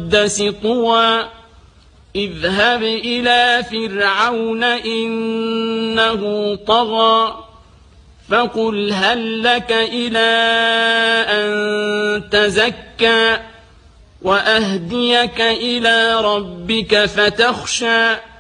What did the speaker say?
المقدس طوى اذهب إلى فرعون إنه طغى فقل هل لك إلى أن تزكى وأهديك إلى ربك فتخشى